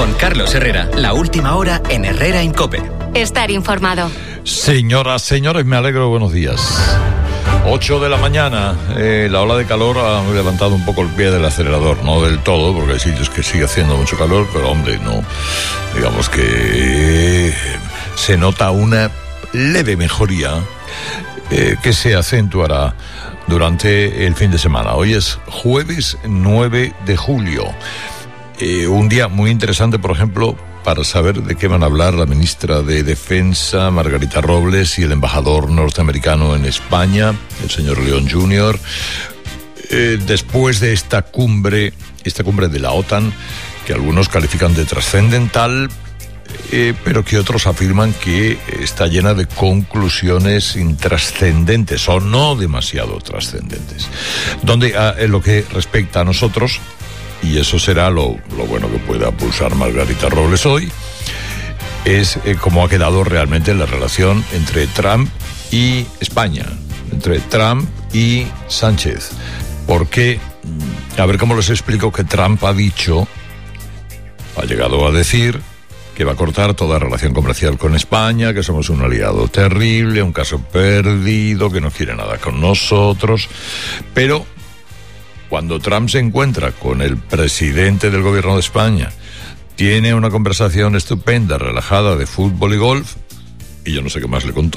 con Carlos Herrera. La última hora en Herrera en COPE. Estar informado. Señoras, señores, me alegro, buenos días. 8 de la mañana, la ola de calor ha levantado un poco el pie del acelerador, no del todo, porque hay sitios que sigue haciendo mucho calor, pero hombre, no, digamos que se nota una leve mejoría que se acentuará durante el fin de semana. Hoy es jueves 9 de julio, un día muy interesante, por ejemplo, para saber de qué van a hablar la ministra de Defensa, Margarita Robles, y el embajador norteamericano en España, el señor León Jr., después de esta cumbre de la OTAN, que algunos califican de trascendental, pero que otros afirman que está llena de conclusiones intrascendentes o no demasiado trascendentes. Donde, en lo que respecta a nosotros, y eso será lo bueno que pueda pulsar Margarita Robles hoy, es cómo ha quedado realmente la relación entre Trump y España, entre Trump y Sánchez. Porque, a ver cómo les explico, que Trump ha llegado a decir que va a cortar toda relación comercial con España, que somos un aliado terrible, un caso perdido, que no quiere nada con nosotros, pero cuando Trump se encuentra con el presidente del gobierno de España, tiene una conversación estupenda, relajada, de fútbol y golf, y yo no sé qué más le contó.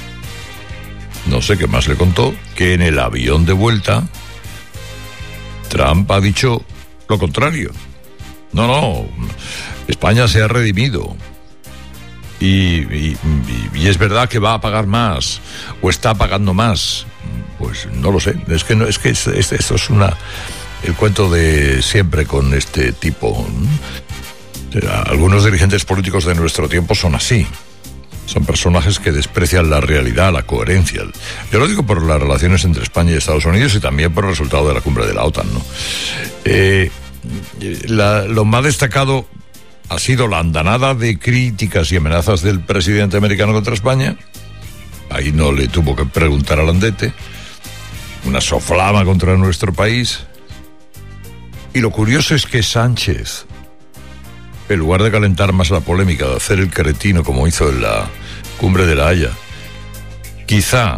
Que en el avión de vuelta, Trump ha dicho lo contrario. No, España se ha redimido. Y es verdad que va a pagar más, o está pagando más. Pues no lo sé, esto es el cuento de siempre con este tipo. Algunos dirigentes políticos de nuestro tiempo son así. Son personajes que desprecian la realidad, la coherencia. Yo lo digo por las relaciones entre España y Estados Unidos y también por el resultado de la cumbre de la OTAN, ¿no? Lo más destacado ha sido la andanada de críticas y amenazas del presidente americano contra España. Ahí no le tuvo que preguntar al andete. Una soflama contra nuestro país. Y lo curioso es que Sánchez, en lugar de calentar más la polémica, de hacer el cretino como hizo en la cumbre de La Haya, quizá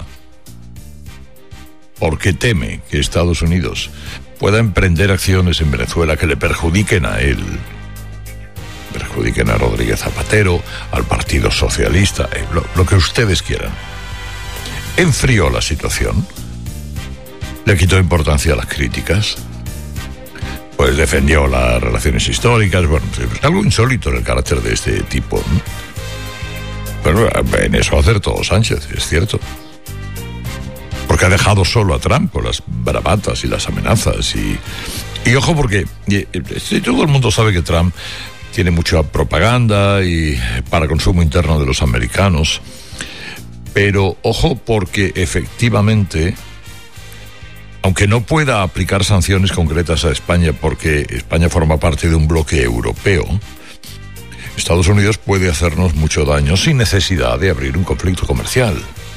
porque teme que Estados Unidos pueda emprender acciones en Venezuela que le perjudiquen a él, perjudiquen a Rodríguez Zapatero, al Partido Socialista, lo que ustedes quieran, enfrió la situación, le quitó importancia a las críticas, pues defendió las relaciones históricas. Bueno, es algo insólito en el carácter de este tipo, ¿no? Pero en eso acertó Sánchez, es cierto, porque ha dejado solo a Trump con las bravatas y las amenazas y ojo, porque todo el mundo sabe que Trump tiene mucha propaganda y para consumo interno de los americanos, pero ojo, porque efectivamente, aunque no pueda aplicar sanciones concretas a España porque España forma parte de un bloque europeo, Estados Unidos puede hacernos mucho daño sin necesidad de abrir un conflicto comercial.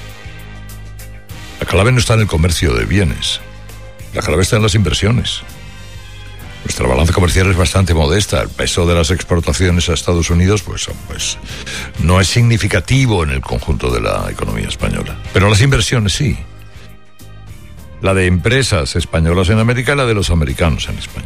La clave no está en el comercio de bienes, la clave está en las inversiones. Nuestra balanza comercial es bastante modesta. El peso de las exportaciones a Estados Unidos pues no es significativo en el conjunto de la economía española. Pero las inversiones sí. La de empresas españolas en América y la de los americanos en España.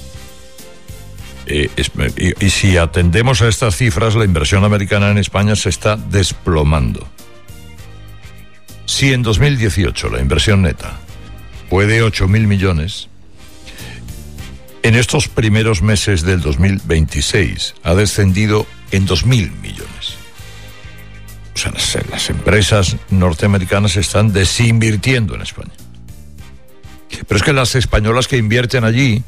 Y si atendemos a estas cifras, la inversión americana en España se está desplomando. Si en 2018 la inversión neta fue de 8.000 millones, en estos primeros meses del 2026 ha descendido en 2.000 millones. O sea, las empresas norteamericanas están desinvirtiendo en España. Pero es que las españolas que invierten allí,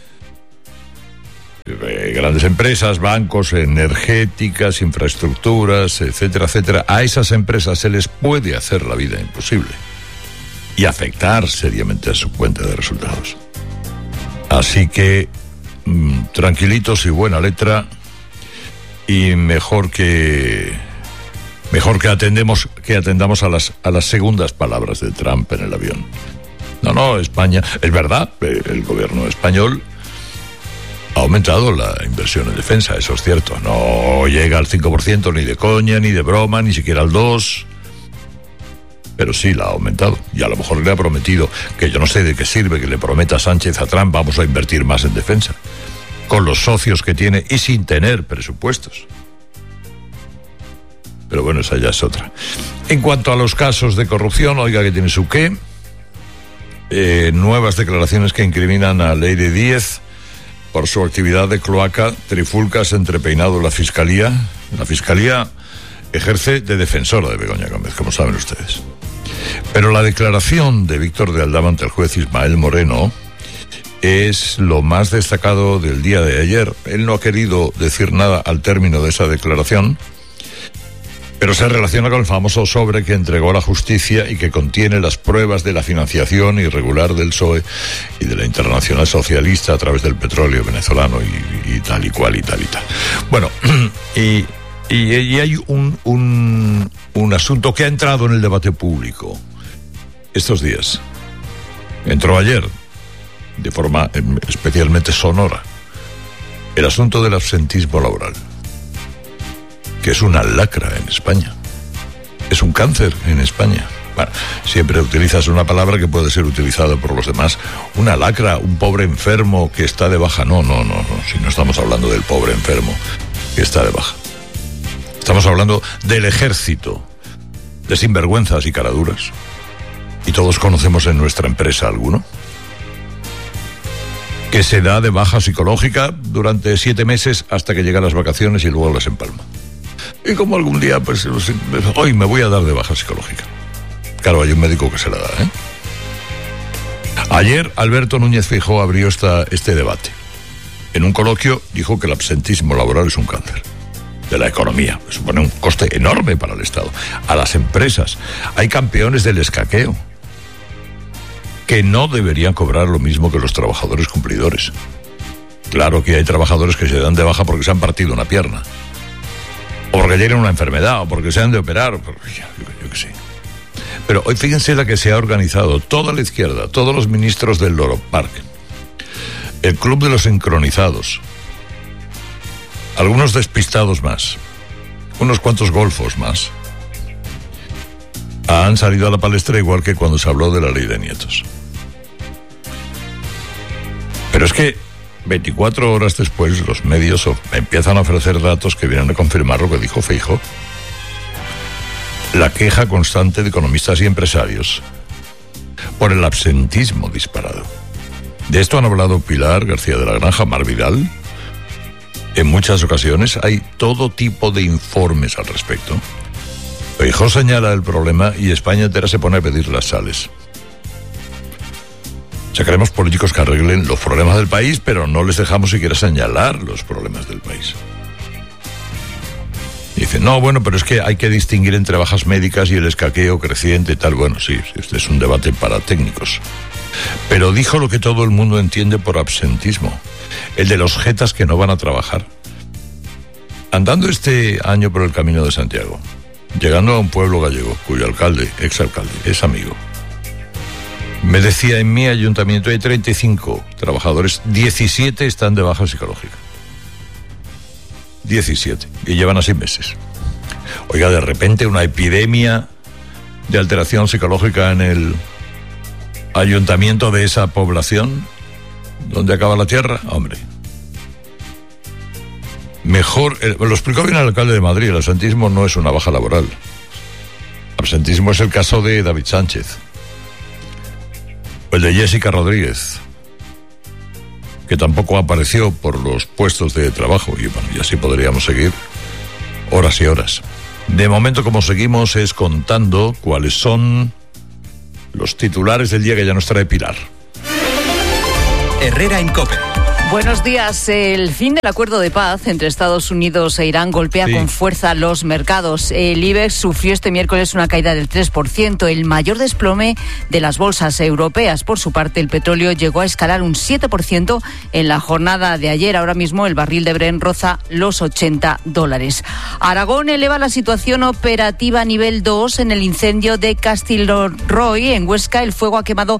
grandes empresas, bancos, energéticas, infraestructuras, etcétera, etcétera, a esas empresas se les puede hacer la vida imposible y afectar seriamente a su cuenta de resultados. Así que tranquilitos y buena letra, y mejor que atendamos a las segundas palabras de Trump en el avión. No, España, es verdad, el gobierno español Ha aumentado la inversión en defensa, eso es cierto. No llega al 5% ni de coña, ni de broma, ni siquiera al 2%. Pero sí la ha aumentado. Y a lo mejor le ha prometido, que yo no sé de qué sirve que le prometa Sánchez a Trump, vamos a invertir más en defensa. Con los socios que tiene y sin tener presupuestos. Pero bueno, esa ya es otra. En cuanto a los casos de corrupción, oiga que tiene su qué. Nuevas declaraciones que incriminan a Leire Díez por su actividad de cloaca, trifulcas entre Peinado y la Fiscalía. La Fiscalía ejerce de defensora de Begoña Gómez, como saben ustedes. Pero la declaración de Víctor de Aldama ante el juez Ismael Moreno es lo más destacado del día de ayer. Él no ha querido decir nada al término de esa declaración, pero se relaciona con el famoso sobre que entregó a la justicia y que contiene las pruebas de la financiación irregular del PSOE y de la Internacional Socialista a través del petróleo venezolano y tal y cual y tal y tal. Bueno, y hay un asunto que ha entrado en el debate público estos días. Entró ayer, de forma especialmente sonora, el asunto del absentismo laboral, que es una lacra en España. Es un cáncer en España. Bueno, siempre utilizas una palabra que puede ser utilizada por los demás. Una lacra, un pobre enfermo que está de baja. No. Si no estamos hablando del pobre enfermo que está de baja. Estamos hablando del ejército de sinvergüenzas y caraduras. Y todos conocemos en nuestra empresa alguno que se da de baja psicológica durante 7 meses hasta que llegan las vacaciones y luego las empalma. Y como algún día, pues, hoy me voy a dar de baja psicológica. Claro, hay un médico que se la da, ¿eh? Ayer, Alberto Núñez Feijóo abrió este debate. En un coloquio dijo que el absentismo laboral es un cáncer de la economía. Supone un coste enorme para el Estado. A las empresas. Hay campeones del escaqueo que no deberían cobrar lo mismo que los trabajadores cumplidores. Claro que hay trabajadores que se dan de baja porque se han partido una pierna, o porque tienen una enfermedad, o porque se han de operar, yo qué sé. Pero hoy fíjense la que se ha organizado toda la izquierda, todos los ministros del Loro Park, el Club de los Sincronizados, algunos despistados más, unos cuantos golfos más, han salido a la palestra igual que cuando se habló de la ley de nietos. Pero es que 24 horas después los medios empiezan a ofrecer datos que vienen a confirmar lo que dijo Feijóo. La queja constante de economistas y empresarios por el absentismo disparado. De esto han hablado Pilar García de la Granja, Mar Vidal. En muchas ocasiones hay todo tipo de informes al respecto. Feijóo señala el problema y España entera se pone a pedir las sales. O sea, queremos políticos que arreglen los problemas del país, pero no les dejamos siquiera señalar los problemas del país. Y dicen, no, bueno, pero es que hay que distinguir entre bajas médicas y el escaqueo creciente y tal. Bueno, sí, este es un debate para técnicos. Pero dijo lo que todo el mundo entiende por absentismo, el de los jetas que no van a trabajar. Andando este año por el Camino de Santiago, llegando a un pueblo gallego, cuyo alcalde, exalcalde, es amigo, me decía, en mi ayuntamiento hay 35 trabajadores, 17 están de baja psicológica. 17, y llevan así meses. Oiga, de repente una epidemia de alteración psicológica en el ayuntamiento de esa población, donde acaba la tierra, hombre. Mejor, lo explicó bien el alcalde de Madrid, el absentismo no es una baja laboral. El absentismo es el caso de David Sánchez, o el de Jessica Rodríguez, que tampoco apareció por los puestos de trabajo, y bueno, y así podríamos seguir horas y horas. De momento, como seguimos, es contando cuáles son los titulares del día que ya nos trae Pilar. Herrera en COPE. Buenos días. El fin del acuerdo de paz entre Estados Unidos e Irán golpea con fuerza los mercados. El IBEX sufrió este miércoles una caída del 3%, el mayor desplome de las bolsas europeas. Por su parte, el petróleo llegó a escalar un 7% en la jornada de ayer. Ahora mismo el barril de Brent roza los $80. Aragón eleva la situación operativa a nivel 2 en el incendio de Castilroy. En Huesca, el fuego ha quemado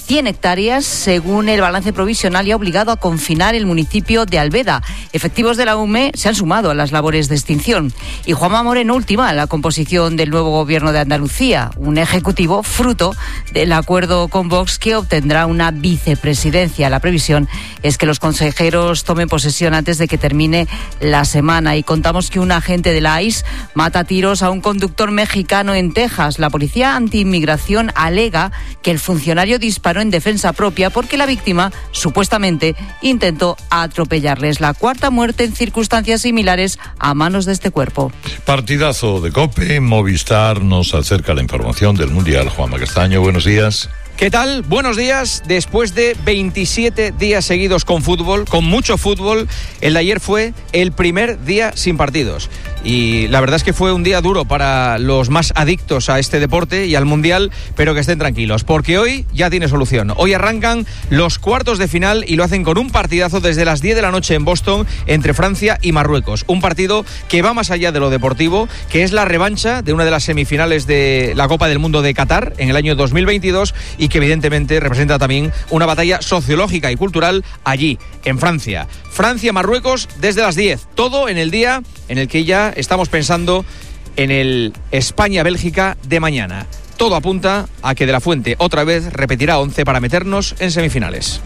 100 hectáreas, según el balance provisional, y ha obligado a confinar el municipio de Albeda. Efectivos de la UME se han sumado a las labores de extinción. Y Juanma Moreno ultima la composición del nuevo gobierno de Andalucía, un ejecutivo fruto del acuerdo con Vox, que obtendrá una vicepresidencia. La previsión es que los consejeros tomen posesión antes de que termine la semana. Y contamos que un agente de la ICE mata a tiros a un conductor mexicano en Texas. La policía antiinmigración alega que el funcionario disparó en defensa propia porque la víctima supuestamente intentó atropellarles. La cuarta muerte en circunstancias similares a manos de este cuerpo. Partidazo de COPE. Movistar nos acerca la información del Mundial. Juanma Castaño, buenos días. ¿Qué tal? Buenos días. Después de 27 días seguidos con fútbol, con mucho fútbol, el de ayer fue el primer día sin partidos. Y la verdad es que fue un día duro para los más adictos a este deporte y al Mundial, pero que estén tranquilos, porque hoy ya tiene solución. Hoy arrancan los cuartos de final y lo hacen con un partidazo desde las 10 de la noche en Boston entre Francia y Marruecos. Un partido que va más allá de lo deportivo, que es la revancha de una de las semifinales de la Copa del Mundo de Qatar en el año 2022 y que evidentemente representa también una batalla sociológica y cultural allí, en Francia. Francia-Marruecos desde las 10, todo en el día en el que ya estamos pensando en el España-Bélgica de mañana. Todo apunta a que De la Fuente otra vez repetirá 11 para meternos en semifinales.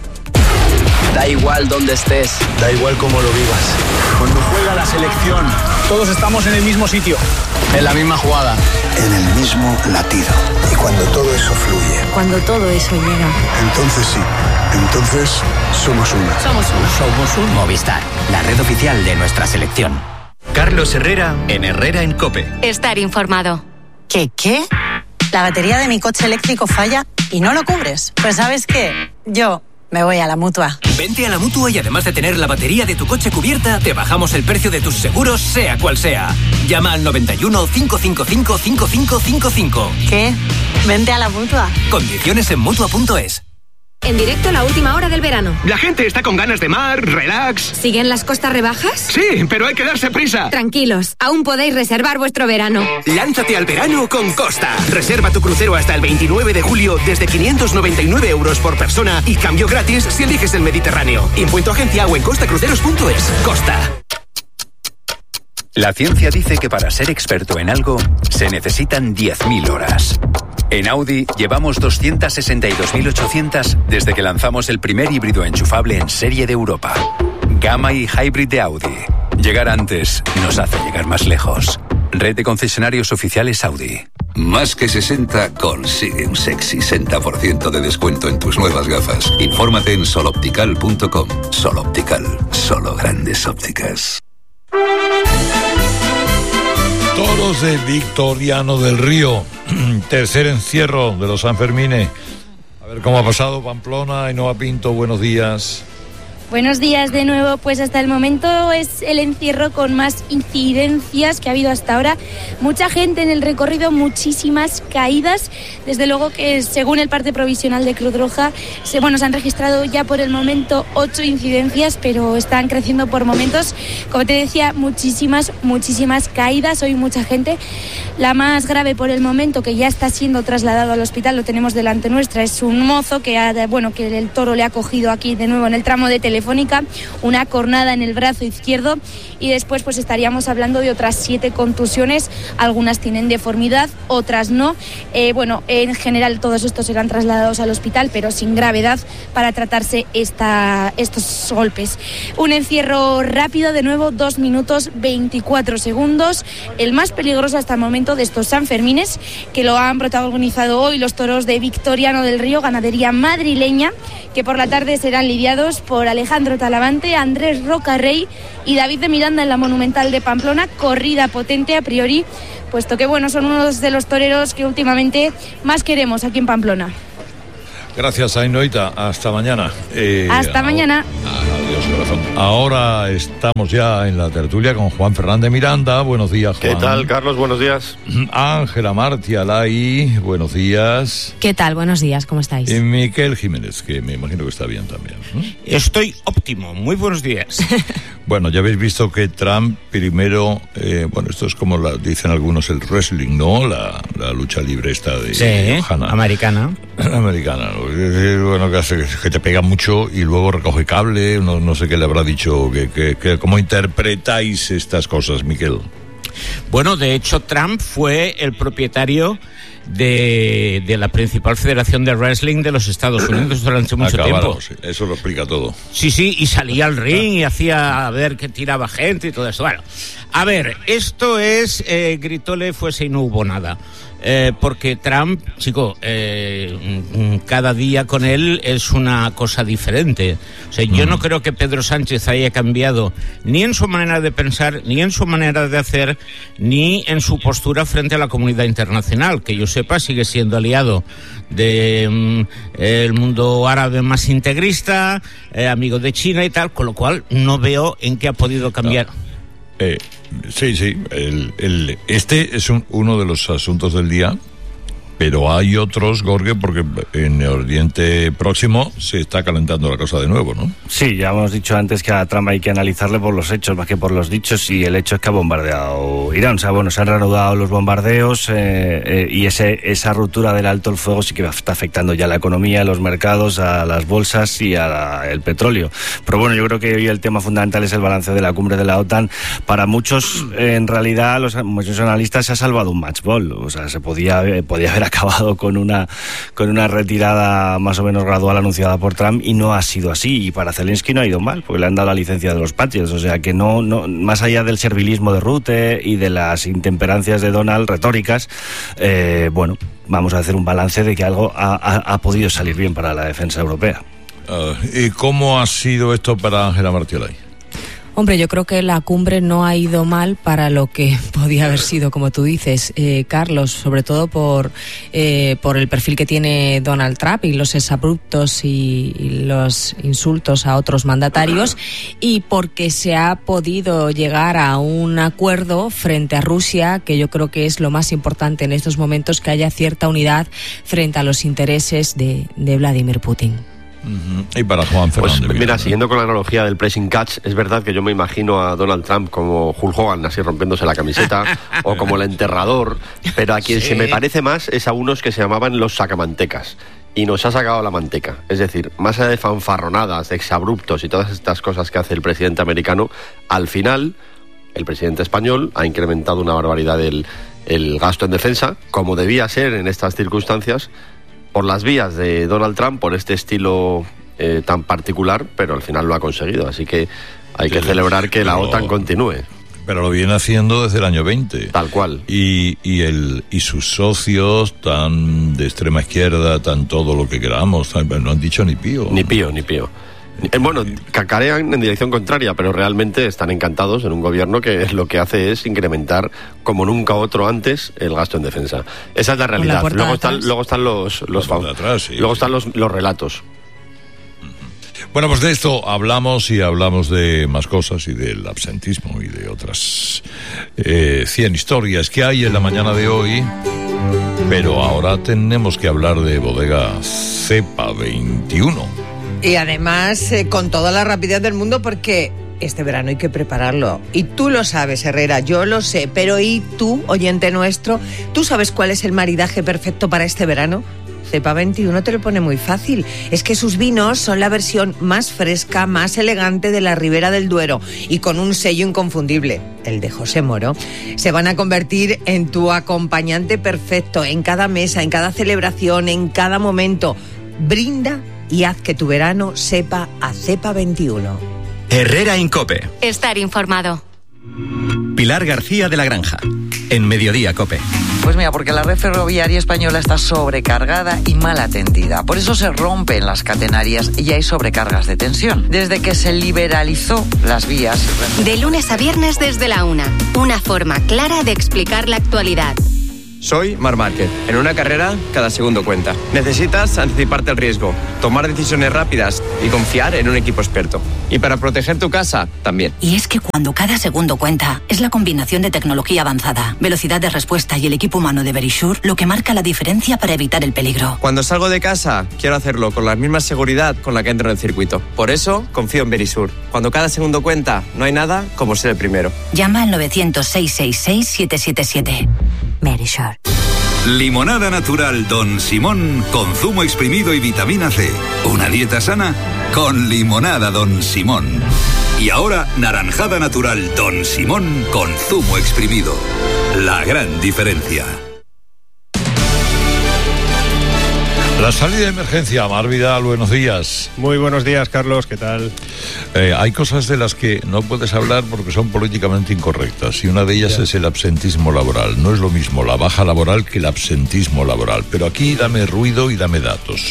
Da igual dónde estés, da igual cómo lo vivas. Cuando juega la selección, todos estamos en el mismo sitio, en la misma jugada, en el mismo latido. Y cuando todo eso fluye, cuando todo eso llega, entonces sí, entonces somos una. Somos un Movistar, la red oficial de nuestra selección. Carlos Herrera en Herrera en COPE. Estar informado. ¿Qué? La batería de mi coche eléctrico falla y no lo cubres. Pues ¿sabes qué? Yo me voy a la Mutua. Vente a la Mutua y además de tener la batería de tu coche cubierta, te bajamos el precio de tus seguros, sea cual sea. Llama al 91 555 5555. ¿Qué? Vente a la Mutua. Condiciones en Mutua.es. En directo, la última hora del verano. La gente está con ganas de mar, relax. ¿Siguen las costas rebajas? Sí, pero hay que darse prisa. Tranquilos, aún podéis reservar vuestro verano. Lánzate al verano con Costa. Reserva tu crucero hasta el 29 de julio desde 599 euros por persona y cambio gratis si eliges el Mediterráneo. Impuesto agencia o en costacruceros.es. Costa. La ciencia dice que para ser experto en algo se necesitan 10.000 horas. En Audi llevamos 262.800 desde que lanzamos el primer híbrido enchufable en serie de Europa. Gamma y Hybrid de Audi. Llegar antes nos hace llegar más lejos. Red de concesionarios oficiales Audi. Más que 60 consigue un sexy 60% de descuento en tus nuevas gafas. Infórmate en soloptical.com. Soloptical, solo grandes ópticas. Toros de Victoriano del Río. Tercer encierro de los Sanfermines. A ver cómo ha pasado Pamplona. Ainhoa Pinto, buenos días. Buenos días de nuevo. Pues hasta el momento es el encierro con más incidencias que ha habido hasta ahora. Mucha gente en el recorrido, muchísimas caídas. Desde luego que según el parte provisional de Cruz Roja, se han registrado ya por el momento 8 incidencias, pero están creciendo por momentos. Como te decía, muchísimas caídas. Hoy mucha gente. La más grave por el momento, que ya está siendo trasladado al hospital, lo tenemos delante nuestra, es un mozo que el toro le ha cogido aquí de nuevo en el tramo de Telefónica, una cornada en el brazo izquierdo, y después pues estaríamos hablando de otras 7 contusiones. Algunas tienen deformidad, otras no. En general todos estos serán trasladados al hospital, pero sin gravedad, para tratarse estos golpes. Un encierro rápido, de nuevo, 2 minutos 24 segundos, el más peligroso hasta el momento de estos Sanfermines, que lo han protagonizado hoy los toros de Victoriano del Río, ganadería madrileña, que por la tarde serán lidiados por Alejandro Talavante, Andrés Rocarrey y David de Miranda en la Monumental de Pamplona. Corrida potente a priori, puesto que son unos de los toreros que últimamente más queremos aquí en Pamplona. Gracias, Ainhoita. Hasta mañana. Hasta mañana. Adiós. Dios, corazón. Ahora estamos ya en la tertulia con Juan Fernández Miranda. Buenos días, Juan. ¿Qué tal, Carlos? Buenos días. Ángela Martialay. Buenos días. ¿Qué tal? Buenos días, ¿cómo estáis? Y Miquel Jiménez, que me imagino que está bien también, ¿no? Estoy óptimo. Muy buenos días. Bueno, ya habéis visto que Trump primero, esto es como dicen algunos el wrestling, ¿no? La lucha libre esta de Hanna. Americana. Americana, ¿no? Bueno, que te pega mucho y luego recoge cable, no sé qué le habrá dicho, ¿cómo interpretáis estas cosas, Miquel? Bueno, de hecho, Trump fue el propietario de la principal federación de wrestling de los Estados Unidos durante mucho tiempo. Sí, eso lo explica todo. Sí, y salía al ring y hacía a ver que tiraba gente y todo eso. Bueno, a ver, esto es gritole fuese y no hubo nada. Porque Trump, chico, cada día con él es una cosa diferente. O sea, yo no creo que Pedro Sánchez haya cambiado ni en su manera de pensar, ni en su manera de hacer, ni en su postura frente a la comunidad internacional. Que yo sepa, sigue siendo aliado de el mundo árabe más integrista, amigo de China y tal, con lo cual no veo en qué ha podido cambiar. Sí, este es uno de los asuntos del día, pero hay otros, Jorge, porque en el Oriente Próximo se está calentando la cosa de nuevo, ¿no? Sí, ya hemos dicho antes que a Trump hay que analizarle por los hechos más que por los dichos, y el hecho es que ha bombardeado Irán. O sea, bueno, se han reanudado los bombardeos y esa ruptura del alto el fuego sí que está afectando ya a la economía, a los mercados, a las bolsas y el petróleo. Pero bueno, yo creo que hoy el tema fundamental es el balance de la cumbre de la OTAN. Para muchos, en realidad, muchos analistas, se ha salvado un match ball. O sea, se podía haber acabado con una retirada más o menos gradual anunciada por Trump, y no ha sido así. Y para Zelensky no ha ido mal, porque le han dado la licencia de los Patriots. O sea que no más allá del servilismo de Rutte y de las intemperancias de Donald retóricas, vamos a hacer un balance de que algo ha podido salir bien para la defensa europea. ¿Y cómo ha sido esto para Ángela Martialay? Hombre, yo creo que la cumbre no ha ido mal para lo que podía haber sido, como tú dices, Carlos, sobre todo por el perfil que tiene Donald Trump y los exabruptos y los insultos a otros mandatarios, y porque se ha podido llegar a un acuerdo frente a Rusia, que yo creo que es lo más importante en estos momentos, que haya cierta unidad frente a los intereses de Vladimir Putin. Y para Juan Fernández. Pues mira, siguiendo con la analogía del pressing catch, es verdad que yo me imagino a Donald Trump como Hulk Hogan, así rompiéndose la camiseta, o como el enterrador, pero a quien se me parece más es a unos que se llamaban los sacamantecas. Y nos ha sacado la manteca. Es decir, más allá de fanfarronadas, de exabruptos y todas estas cosas que hace el presidente americano, al final el presidente español ha incrementado una barbaridad el gasto en defensa, como debía ser en estas circunstancias, por las vías de Donald Trump, por este estilo tan particular, pero al final lo ha conseguido. Así que hay que celebrar que la OTAN continúe. Pero lo viene haciendo desde el año 20. Tal cual. Y sus socios, tan de extrema izquierda, tan todo lo que queramos, no han dicho ni pío. Ni pío. Bueno, cacarean en dirección contraria, pero realmente están encantados en un gobierno que lo que hace es incrementar como nunca otro antes el gasto en defensa. Esa es la realidad. Luego están los relatos. Bueno, pues de esto hablamos, y hablamos de más cosas, y del absentismo y de otras 100 historias que hay en la mañana de hoy. Pero ahora tenemos que hablar de bodega Cepa 21. Y además con toda la rapidez del mundo, porque este verano hay que prepararlo. Y tú lo sabes, Herrera, yo lo sé. Pero ¿y tú, oyente nuestro? ¿Tú sabes cuál es el maridaje perfecto para este verano? Cepa 21 te lo pone muy fácil. Es que sus vinos son la versión más fresca, más elegante de la Ribera del Duero, y con un sello inconfundible, el de José Moro. Se van a convertir en tu acompañante perfecto en cada mesa, en cada celebración, en cada momento. Brinda y haz que tu verano sepa a Cepa 21. Herrera en COPE. Estar informado. Pilar García de la Granja, en Mediodía COPE. Pues mira, porque la red ferroviaria española está sobrecargada y mal atendida. Por eso se rompen las catenarias y hay sobrecargas de tensión. Desde que se liberalizó las vías. De lunes a viernes desde la 1. Una forma clara de explicar la actualidad. Soy Marc Márquez. En una carrera, cada segundo cuenta. Necesitas anticiparte al riesgo, tomar decisiones rápidas y confiar en un equipo experto. Y para proteger tu casa, también. Y es que cuando cada segundo cuenta, es la combinación de tecnología avanzada, velocidad de respuesta y el equipo humano de Verisure lo que marca la diferencia para evitar el peligro. Cuando salgo de casa, quiero hacerlo con la misma seguridad con la que entro en el circuito. Por eso, confío en Verisure. Cuando cada segundo cuenta, no hay nada como ser el primero. Llama al 900-666-777. Verisure. Limonada natural Don Simón con zumo exprimido y vitamina C. Una dieta sana con limonada Don Simón. Y ahora naranjada natural Don Simón con zumo exprimido. La gran diferencia. La salida de emergencia, Mar Vidal, buenos días. Muy buenos días, Carlos, ¿qué tal? Hay cosas de las que no puedes hablar porque son políticamente incorrectas y una de ellas es el absentismo laboral. No es lo mismo la baja laboral que el absentismo laboral, pero aquí dame ruido y dame datos.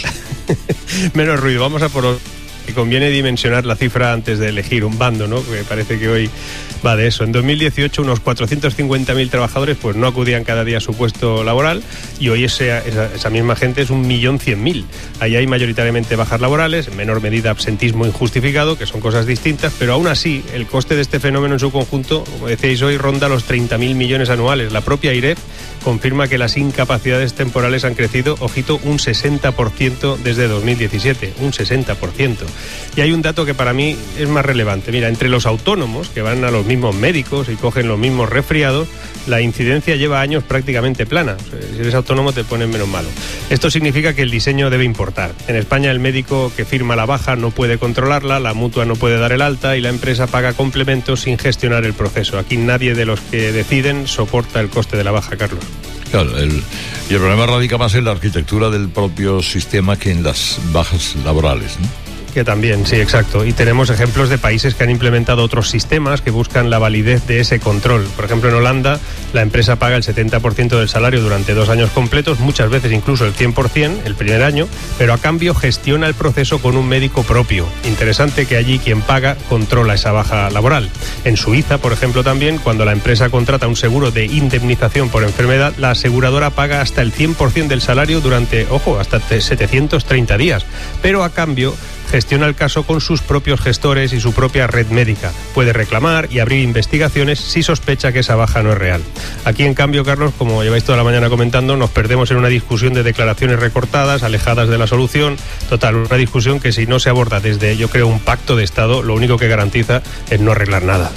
Menos ruido, vamos a por... Y conviene dimensionar la cifra antes de elegir un bando, ¿no? Porque parece que hoy va de eso. En 2018 unos 450.000 trabajadores pues no acudían cada día a su puesto laboral y hoy esa misma gente es 1.100.000. Ahí hay mayoritariamente bajas laborales, en menor medida absentismo injustificado, que son cosas distintas, pero aún así el coste de este fenómeno en su conjunto, como decíais hoy, ronda los 30.000 millones anuales. La propia IREF confirma que las incapacidades temporales han crecido, ojito, un 60% desde 2017, un 60%. Y hay un dato que para mí es más relevante. Mira, entre los autónomos, que van a los mismos médicos y cogen los mismos resfriados, la incidencia lleva años prácticamente plana. O sea, si eres autónomo te ponen menos malo. Esto significa que el diseño debe importar. En España el médico que firma la baja no puede controlarla, la mutua no puede dar el alta y la empresa paga complementos sin gestionar el proceso. Aquí nadie de los que deciden soporta el coste de la baja, Carlos. Claro, y el problema radica más en la arquitectura del propio sistema que en las bajas laborales, ¿no? Que también, sí, exacto. Y tenemos ejemplos de países que han implementado otros sistemas que buscan la validez de ese control. Por ejemplo, en Holanda, la empresa paga el 70% del salario durante 2 años completos, muchas veces incluso el 100% el primer año, pero a cambio gestiona el proceso con un médico propio. Interesante que allí quien paga controla esa baja laboral. En Suiza, por ejemplo, también, cuando la empresa contrata un seguro de indemnización por enfermedad, la aseguradora paga hasta el 100% del salario durante, ojo, hasta 730 días. Pero a cambio gestiona el caso con sus propios gestores y su propia red médica. Puede reclamar y abrir investigaciones si sospecha que esa baja no es real. Aquí, en cambio, Carlos, como lleváis toda la mañana comentando, nos perdemos en una discusión de declaraciones recortadas, alejadas de la solución. Total, una discusión que si no se aborda desde, yo creo, un pacto de Estado, lo único que garantiza es no arreglar nada.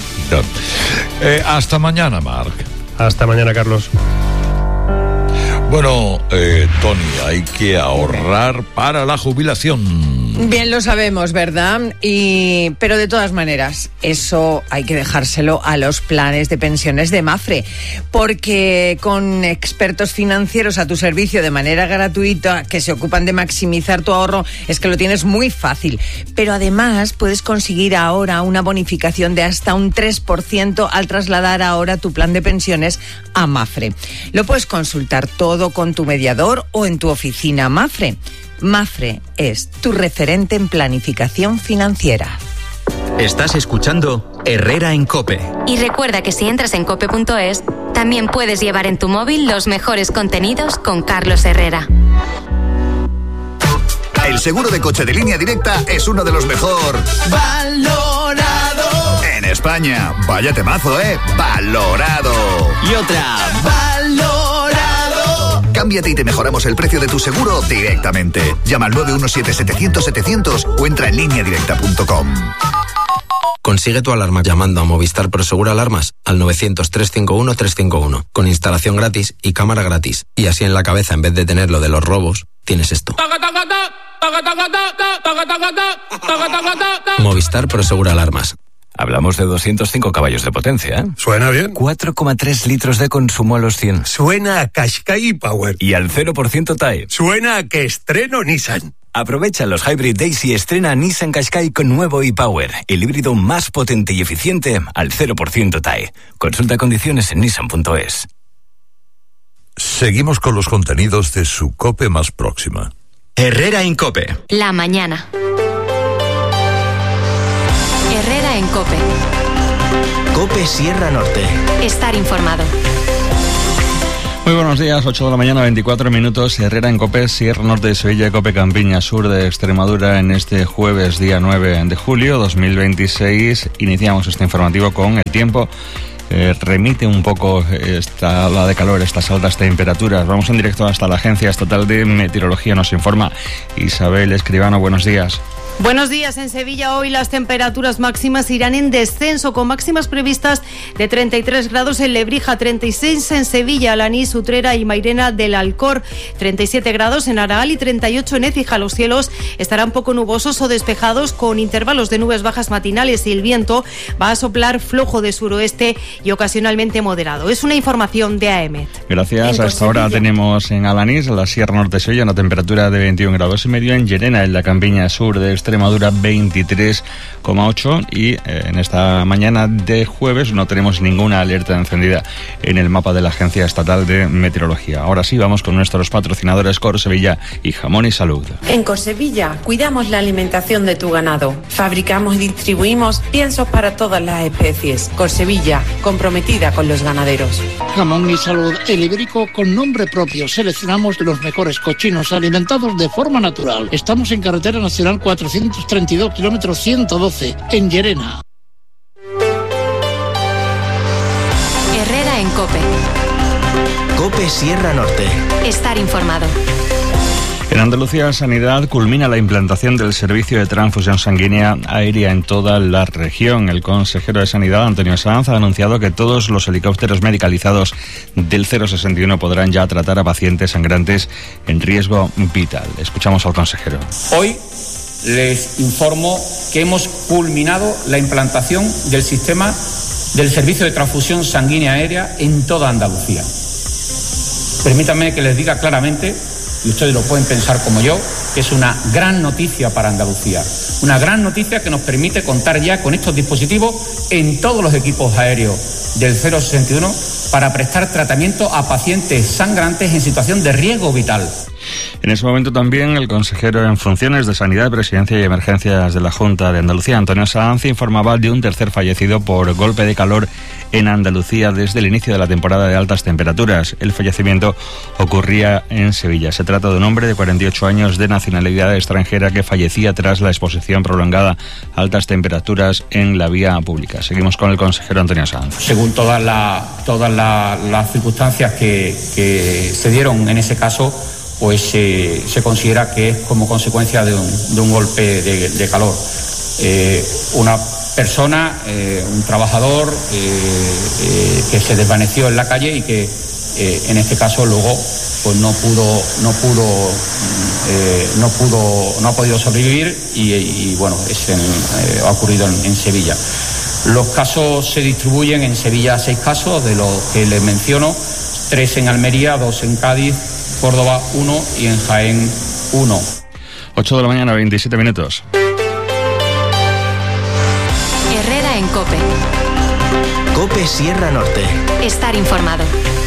Hasta mañana, Marc. Hasta mañana, Carlos. Bueno, Tony, hay que ahorrar para la jubilación. Bien lo sabemos, ¿verdad? Pero de todas maneras, eso hay que dejárselo a los planes de pensiones de Mapfre, porque con expertos financieros a tu servicio de manera gratuita que se ocupan de maximizar tu ahorro, es que lo tienes muy fácil. Pero además puedes conseguir ahora una bonificación de hasta un 3% al trasladar ahora tu plan de pensiones a Mapfre. Lo puedes consultar todo con tu mediador o en tu oficina Mapfre. Mapfre es tu referente en planificación financiera. Estás escuchando Herrera en COPE. Y recuerda que si entras en cope.es, también puedes llevar en tu móvil los mejores contenidos con Carlos Herrera. El seguro de coche de Línea Directa es uno de los mejor valorado en España. Vaya temazo, valorado. Y otra, valorado. Cámbiate y te mejoramos el precio de tu seguro directamente. Llama al 917-700-700 o entra en lineadirecta.com. Consigue tu alarma llamando a Movistar Prosegur Alarmas al 900-351-351 con instalación gratis y cámara gratis. Y así en la cabeza, en vez de tener lo de los robos, tienes esto. Movistar Prosegur Alarmas. Hablamos de 205 caballos de potencia, ¿eh? Suena bien. 4,3 litros de consumo a los 100. Suena a Qashqai Power. Y al 0% TAE. Suena a que estreno Nissan. Aprovecha los Hybrid Days y estrena Nissan Qashqai con nuevo e-Power, el híbrido más potente y eficiente al 0% TAE. Consulta condiciones en nissan.es. Seguimos con los contenidos de su COPE más próxima. Herrera en COPE. La mañana. Herrera en COPE. COPE Sierra Norte. Estar informado. Muy buenos días, 8 de la mañana, 24 minutos. Herrera en COPE, Sierra Norte de Sevilla y COPE Campiña, sur de Extremadura, en este jueves, día 9 de julio 2026. Iniciamos este informativo con el tiempo. Remite un poco esta ola de calor, estas altas temperaturas. Vamos en directo hasta la Agencia Estatal de Meteorología. Nos informa Isabel Escribano. Buenos días. Buenos días. En Sevilla hoy las temperaturas máximas irán en descenso, con máximas previstas de 33 grados en Lebrija, 36 en Sevilla, Alanís, Utrera y Mairena del Alcor, 37 grados en Araal y 38 en Écija. Los cielos estarán poco nubosos o despejados, con intervalos de nubes bajas matinales, y el viento va a soplar flojo de suroeste y ocasionalmente moderado. Es una información de AEMET. Gracias. A esta hora tenemos en Alanís, en la Sierra Norte de Sevilla, una temperatura de 21 grados y medio. En Llerena, en la Campiña sur de Extremadura, 23,8. Y en esta mañana de jueves no tenemos ninguna alerta encendida en el mapa de la Agencia Estatal de Meteorología. Ahora sí, vamos con nuestros patrocinadores Corsevilla y Jamón y Salud. En Corsevilla cuidamos la alimentación de tu ganado. Fabricamos y distribuimos piensos para todas las especies. Corsevilla, comprometida con los ganaderos. Jamón y Salud, el ibérico con nombre propio. Seleccionamos los mejores cochinos alimentados de forma natural. Estamos en Carretera Nacional 432, kilómetro 112, en Llerena. Herrera en COPE. COPE Sierra Norte. Estar informado. En Andalucía, Sanidad culmina la implantación del servicio de transfusión sanguínea aérea en toda la región. El consejero de Sanidad, Antonio Sanz, ha anunciado que todos los helicópteros medicalizados del 061 podrán ya tratar a pacientes sangrantes en riesgo vital. Escuchamos al consejero. Hoy les informo que hemos culminado la implantación del sistema del servicio de transfusión sanguínea aérea en toda Andalucía. Permítanme que les diga claramente, y ustedes lo pueden pensar como yo, que es una gran noticia para Andalucía. Una gran noticia que nos permite contar ya con estos dispositivos en todos los equipos aéreos del 061 para prestar tratamiento a pacientes sangrantes en situación de riesgo vital. En ese momento también el consejero en funciones de Sanidad, Presidencia y Emergencias de la Junta de Andalucía, Antonio Sanz, informaba de un tercer fallecido por golpe de calor en Andalucía desde el inicio de la temporada de altas temperaturas. El fallecimiento ocurría en Sevilla. Se trata de un hombre de 48 años de nacionalidad extranjera que fallecía tras la exposición prolongada a altas temperaturas en la vía pública. Seguimos con el consejero Antonio Sanz. Según todas las circunstancias que se dieron en ese caso, pues se considera que es como consecuencia de un golpe de calor. Una persona, un trabajador que se desvaneció en la calle y que en este caso luego pues no ha podido sobrevivir y bueno, ha ocurrido en Sevilla. Los casos se distribuyen en Sevilla 6 casos, de los que les menciono, 3 en Almería, 2 en Cádiz, Córdoba 1 y en Jaén 1. 8 de la mañana, 27 minutos. Herrera en COPE. COPE Sierra Norte. Estar informado.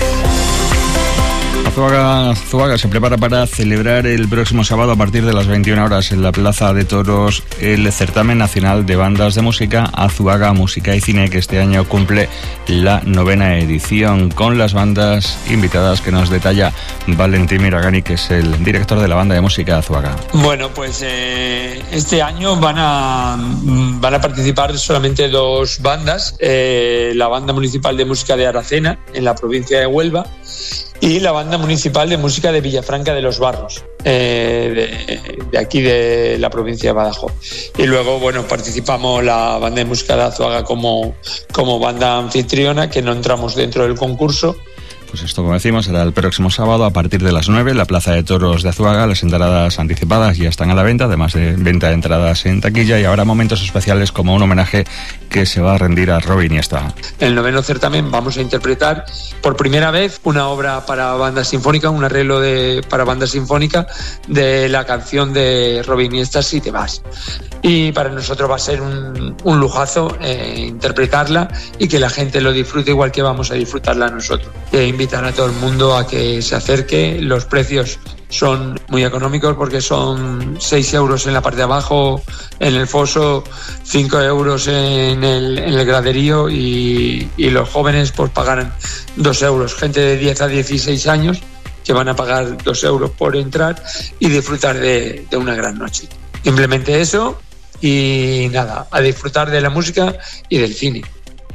Azuaga se prepara para celebrar el próximo sábado a partir de las 21 horas en la Plaza de Toros el certamen nacional de bandas de música Azuaga Música y Cine, que este año cumple la 9ª edición, con las bandas invitadas que nos detalla Valentín Miragani, que es el director de la banda de música Azuaga. Bueno, pues este año van a participar solamente 2 bandas, la Banda Municipal de Música de Aracena, en la provincia de Huelva, y la Banda Municipal de Música de Villafranca de los Barros, de aquí de la provincia de Badajoz. Y luego, bueno, participamos la Banda de Música de Azuaga como banda anfitriona, que no entramos dentro del concurso. Pues esto, como decimos, será el próximo sábado a partir de las 9 en la Plaza de Toros de Azuaga. Las entradas anticipadas ya están a la venta, además de venta de entradas en taquilla, y habrá momentos especiales como un homenaje que se va a rendir a Robbie Iniesta. En el 9º certamen vamos a interpretar por primera vez una obra para banda sinfónica, un arreglo para banda sinfónica de la canción de Robbie Iniesta, Si te vas. Y para nosotros va a ser un lujazo interpretarla y que la gente lo disfrute igual que vamos a disfrutarla nosotros. Invitar a todo el mundo a que se acerque. Los precios son muy económicos porque son 6 euros en la parte de abajo, en el foso, 5 euros en el graderío y los jóvenes pues pagarán 2 euros. Gente de 10 a 16 años que van a pagar 2 euros por entrar y disfrutar de una gran noche. Simplemente eso y nada, a disfrutar de la música y del cine.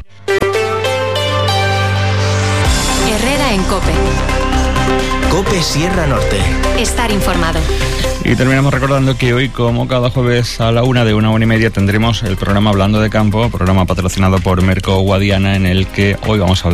Herrera en COPE. COPE Sierra Norte. Estar informado. Y terminamos recordando que hoy, como cada jueves a la 1:30, tendremos el programa Hablando de Campo, programa patrocinado por Merco Guadiana, en el que hoy vamos a hablar